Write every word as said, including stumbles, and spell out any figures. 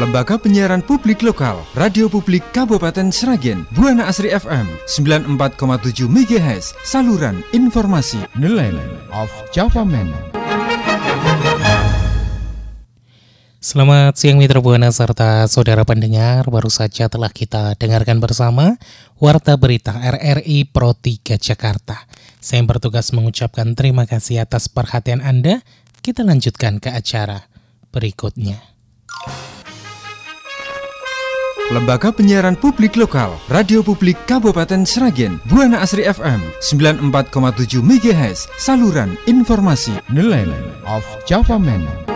Lembaga Penyiaran Publik Lokal, Radio Publik Kabupaten Sragen, Buana Asri F M sembilan puluh empat koma tujuh megahertz, saluran informasi Nelayan of Java Man. Selamat siang Mitra Buana serta saudara pendengar, baru saja telah kita dengarkan bersama Warta Berita R R I Pro tiga Jakarta. Saya yang bertugas mengucapkan terima kasih atas perhatian Anda. Kita lanjutkan ke acara berikutnya. Lembaga Penyiaran Publik Lokal, Radio Publik Kabupaten Sragen, Buana Asri F M sembilan puluh empat koma tujuh megahertz, saluran informasi Nelayan of Java Man.